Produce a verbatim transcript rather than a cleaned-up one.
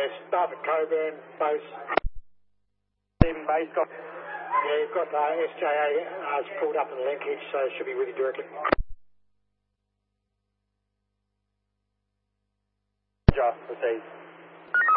staff at Coburn, both. Stephen Bay's got. Yeah, you've got uh, S J A uh, pulled up in the linkage, so it should be with you directly. Roger, proceed.